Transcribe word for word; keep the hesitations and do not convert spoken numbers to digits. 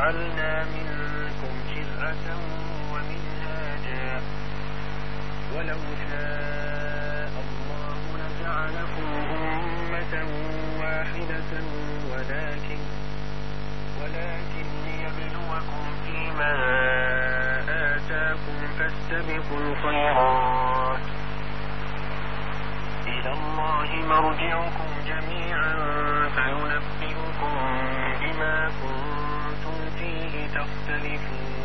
جعلنا منكم شرعة ومنهاجا ولو شاء الله لجعلكم أمة واحدة ولكن ولكن ليبلوكم فيما آتاكم فاستبقوا الخيرات إلى الله مرجعكم جميعا فينبئكم بما كنتم فيه تختلفون.